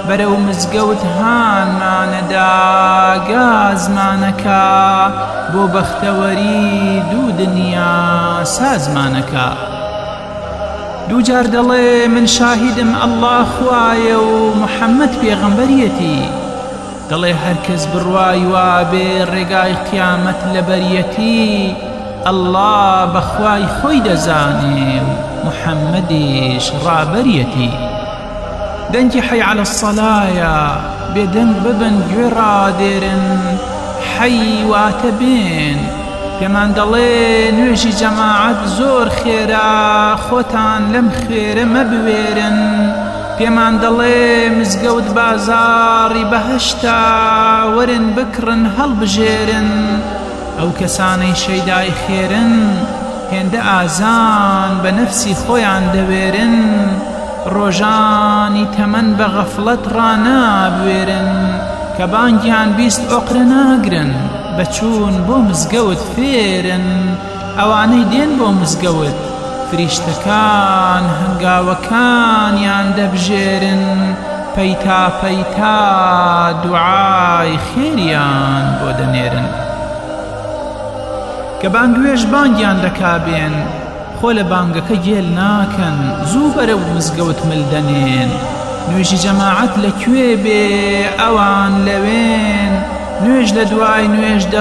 بەرەو مزگەوت هانمانەدا گازمانەکە بۆ بەختەوەری دوو دنیا سازمانەکە. دووجار دەڵێ من شاهیدم ئەڵڵا خوایە و محەممەد پێغەمبەریەتی، دەڵێ هەرکەس بڕوای وابێ ڕێگای قیامەت لە بەریەتی، ئەڵڵا بەخوای خۆی دەزانێ و محەممەدیش ڕابەریەتی. دەنگی حەی عەلە السەلایە بێدەنگ ببن گوێ ڕادێرن، حەی واتە بێن پێمان دەڵێ نوێژی جەماعەت زۆر خێرە، خۆتان لەم خێرە مەبوێرن. پێمان دەڵێ مزگەوت بازاڕی بەهەشتا، وەرن بکڕن هەڵبژێرن. ئەو کەسانەی شەیدای خێرن هێندە ئازان بە نەفسی خۆیان دەوێرن، ڕۆژانی تەمەن بە غەفڵەت ڕانابوێرن، کە بانگیان بیست ئۆقرە ناگرن، بەچوون بۆ مزگەوت فێرن. ئەوانەی دێن بۆ مزگەوت فریشتەکان هەنگاوەکانیان دەبژێرن، پەیتا پەیتا دوعای خێریان بۆ دەنێرن. کە بانگوێژ بانگیان دەکابێن خۆ لە بانگەکە گێل ناکەن، زوو بەرەو مزگەوت ملدەنێن. نوێژی جەماعەت لەکوێ بێ ئەوان لەوێن، نوێژ لە دوای نوێژ